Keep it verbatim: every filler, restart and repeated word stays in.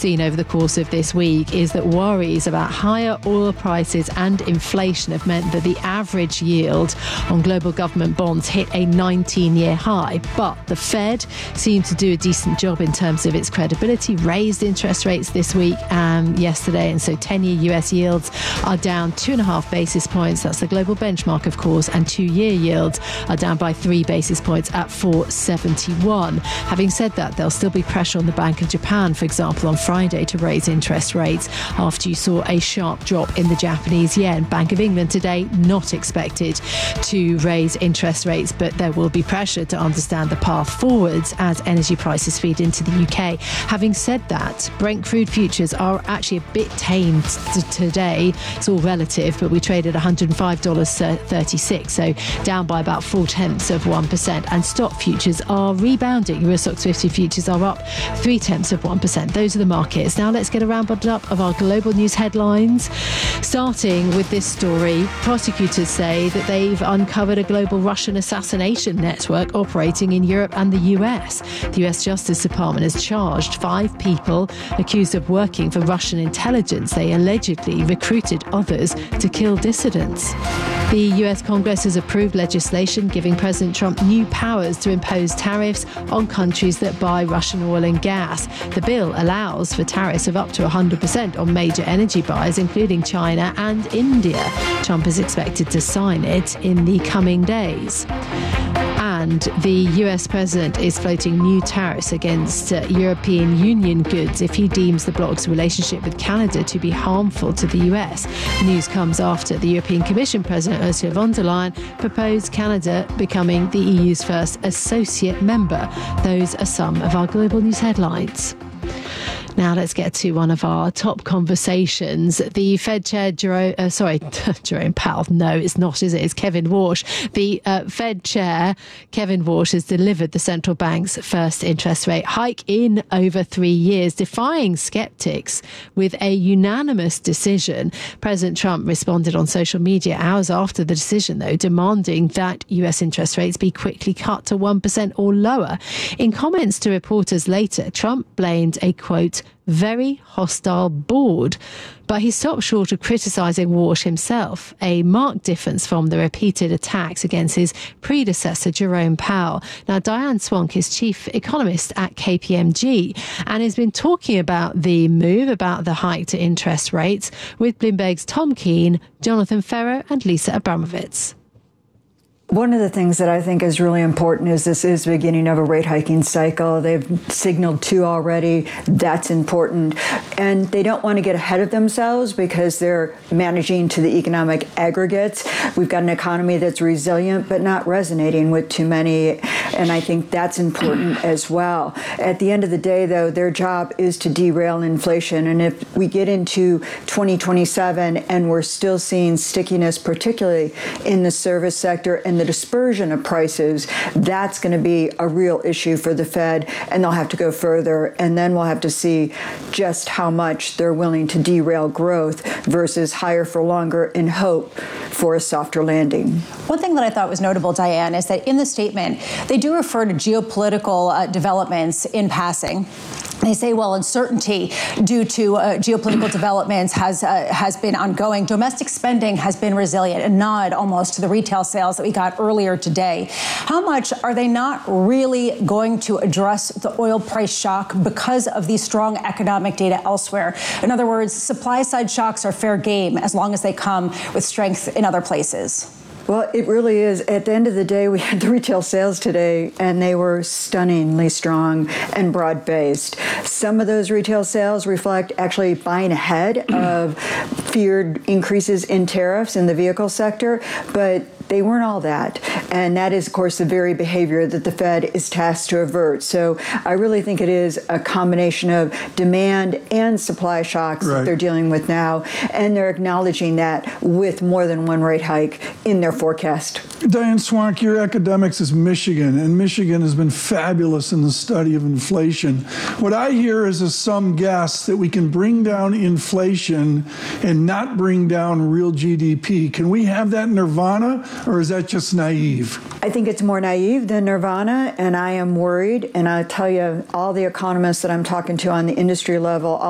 seen over the course of this week is that worries about higher oil prices and inflation have meant that the average yield on global government bonds hit a nineteen-year high. But the Fed seemed to do a decent job in terms of its credibility, raised interest rates this week and yesterday, and so ten-year U S yields are down two and a half basis points. That's the global benchmark, of course, and two-year yields are down by three basis points at four seventy-one. Having said that, there'll still be pressure on the Bank of Japan, for example, on Friday to raise interest rates after you saw a sharp drop in the Japanese yen. Bank of England today not expected to raise interest rates, but there will be pressure to understand the path forwards as energy prices feed into the U K. Having said that, Brent crude futures are actually a bit tamed t- today. It's all relative, but we traded one hundred five dollars thirty-six, so down by about four tenths of one percent. And stock futures are rebounding. Euro Stoxx fifty futures are up three tenths of one percent. Those are the markets. Now let's get a roundup of our global news headlines. Starting with this story, prosecutors say that they've uncovered a global Russian assassination network operating in Europe and the U S. The U S Justice Department has charged five people accused of working for Russian intelligence. They allegedly recruited others to kill dissidents. The U S Congress has approved legislation giving President Trump new powers to impose tariffs on countries that buy Russian oil and gas. The bill allows for tariffs of up to one hundred percent on major energy buyers, including China and India. Trump is expected to sign it in the coming days. And the U S president is floating new tariffs against uh, European Union goods if he deems the bloc's relationship with Canada to be harmful to the U S. News comes after the European Commission President Ursula von der Leyen proposed Canada becoming the E U's first associate member. Those are some of our global news headlines. Now let's get to one of our top conversations. The Fed Chair, Jerome, uh, sorry, Jerome Powell. No, it's not, is it? It's Kevin Warsh. The uh, Fed Chair, Kevin Warsh, has delivered the central bank's first interest rate hike in over three years, defying skeptics with a unanimous decision. President Trump responded on social media hours after the decision, though, demanding that U S interest rates be quickly cut to one percent or lower. In comments to reporters later, Trump blamed a, quote, very hostile board, but he stopped short of criticising Warsh himself, a marked difference from the repeated attacks against his predecessor, Jerome Powell. Now, Diane Swonk is chief economist at K P M G and has been talking about the move, about the hike to interest rates, with Bloomberg's Tom Keene, Jonathan Ferro and Lisa Abramovitz. One of the things that I think is really important is this is the beginning of a rate hiking cycle. They've signaled two already. That's important. And they don't want to get ahead of themselves because they're managing to the economic aggregates. We've got an economy that's resilient, but not resonating with too many. And I think that's important as well. At the end of the day, though, their job is to derail inflation. And if we get into twenty twenty-seven and we're still seeing stickiness, particularly in the service sector and the dispersion of prices, that's going to be a real issue for the Fed, and they'll have to go further. And then we'll have to see just how much they're willing to derail growth versus higher for longer in hope for a softer landing. One thing that I thought was notable, Diane, is that in the statement, they do refer to geopolitical uh, developments in passing. They say, well, uncertainty due to uh, geopolitical developments has uh, has been ongoing. Domestic spending has been resilient, a nod almost to the retail sales that we got earlier today. How much are they not really going to address the oil price shock because of the strong economic data elsewhere? In other words, supply side shocks are fair game as long as they come with strength in other places. Well, it really is. At the end of the day, we had the retail sales today, and they were stunningly strong and broad-based. Some of those retail sales reflect actually buying ahead of feared increases in tariffs in the vehicle sector, but they weren't all that. And that is, of course, the very behavior that the Fed is tasked to avert. So I really think it is a combination of demand and supply shocks right. that they're dealing with now. And they're acknowledging that with more than one rate hike in their forecast. Diane Swonk, your academics is Michigan, and Michigan has been fabulous in the study of inflation. What I hear is a some guess that we can bring down inflation and not bring down real G D P. Can we have that nirvana, or is that just naive? I think it's more naive than nirvana, and I am worried. And I tell you, all the economists that I'm talking to on the industry level,